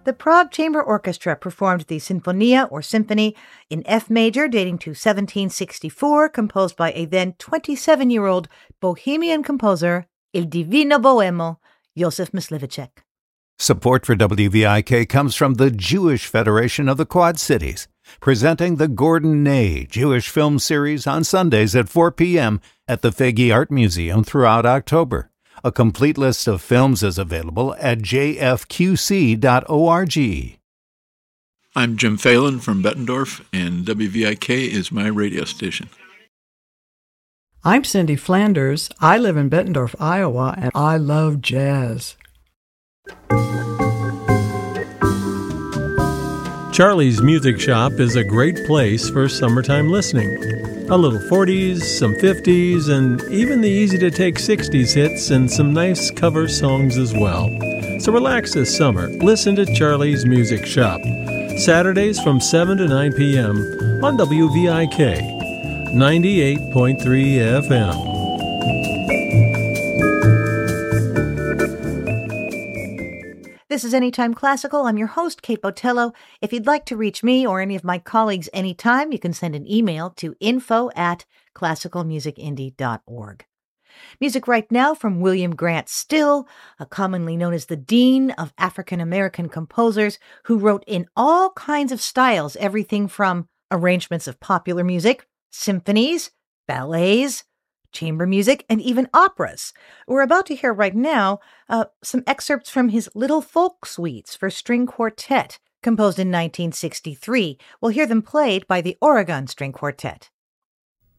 The Prague Chamber Orchestra performed the Sinfonia or Symphony in F major dating to 1764, composed by a then 27-year-old Bohemian composer, Il Divino Boemo, Josef Mysliveček. Support for WVIK comes from the Jewish Federation of the Quad Cities, presenting the Gordon Ney Jewish Film Series on Sundays at 4 p.m. at the Fegi Art Museum throughout October. A complete list of films is available at jfqc.org. I'm Jim Phelan from Bettendorf, and WVIK is my radio station. I'm Cindy Flanders. I live in Bettendorf, Iowa, and I love jazz. Charlie's Music Shop is a great place for summertime listening. A little 40s, some 50s, and even the easy-to-take 60s hits and some nice cover songs as well. So relax this summer. Listen to Charlie's Music Shop. Saturdays from 7 to 9 p.m. on WVIK, 98.3 FM. This is Anytime Classical. I'm your host, Kate Botello. If you'd like to reach me or any of my colleagues anytime, you can send an email to info@classicalmusicindie.org. Music right now from William Grant Still, commonly known as the Dean of African American Composers, who wrote in all kinds of styles, everything from arrangements of popular music, symphonies, ballets, chamber music, and even operas. We're about to hear right now some excerpts from his Little Folk Suites for String Quartet, composed in 1963. We'll hear them played by the Oregon String Quartet.